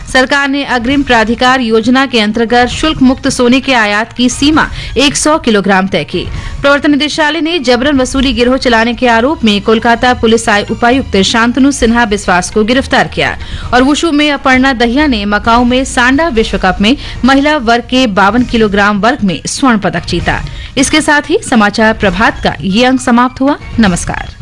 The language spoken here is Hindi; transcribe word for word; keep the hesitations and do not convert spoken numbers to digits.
सरकार ने अग्रिम प्राधिकार योजना के अंतर्गत शुल्क मुक्त सोने के आयात की सीमा सौ किलोग्राम तय की। प्रवर्तन निदेशालय ने जबरन वसूली गिरोह चलाने के आरोप में कोलकाता पुलिस उपायुक्त शांतनु सिन्हा बिस्वास को गिरफ्तार किया। और वुशु में अपर्णा दहिया ने मकाऊ में सांडा विश्व कप में महिला वर्ग के बावन किलोग्राम वर्ग में स्वर्ण पदक जीता। इसके साथ ही समाचार प्रभात का ये अंक समाप्त हुआ। नमस्कार।